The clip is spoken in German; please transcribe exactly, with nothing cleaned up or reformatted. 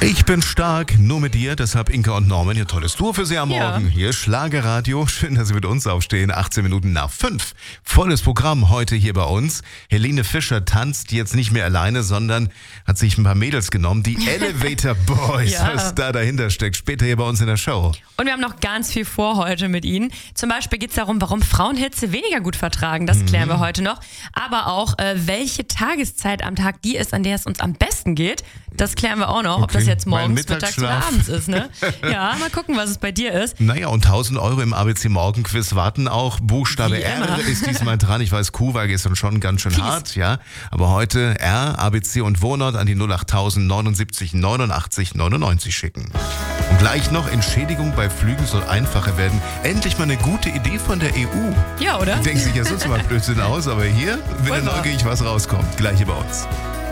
Ich bin stark, nur mit dir, deshalb Inka und Norman, ihr tolles Tour für Sie am Ja. Morgen. Hier Schlagerradio, schön, dass Sie mit uns aufstehen, achtzehn Minuten nach fünf. Volles Programm heute hier bei uns. Helene Fischer tanzt jetzt nicht mehr alleine, sondern hat sich ein paar Mädels genommen, die Elevator Boys, Ja. was da dahinter steckt, später hier bei uns in der Show. Und wir haben noch ganz viel vor heute mit Ihnen. Zum Beispiel geht es darum, warum Frauen Hitze weniger gut vertragen. Das klären wir heute noch. Aber auch, äh, welche Tageszeit am Tag die ist, an der es uns am besten geht. Das klären wir auch noch. Ob das Okay. jetzt Mein morgens, mittags oder Mittagsschlaf. abends ist. Ne? Ja, mal gucken, was es bei dir ist. Naja, und tausend Euro im A B C Morgenquiz warten auch. Buchstabe Wie R immer. ist diesmal dran. Ich weiß, Q war gestern schon ganz schön Fies. hart, ja. Aber heute R, A B C und Wohnort an die null acht tausend neunundsiebzig neunundachtzig neunundneunzig schicken. Und gleich noch, Entschädigung bei Flügen soll einfacher werden. Endlich mal eine gute Idee von der E U. Ja, oder? Denkt sich ja sonst mal Blödsinn aus, aber hier will Voll wahr. neugierig, was rauskommt. Gleich hier bei uns.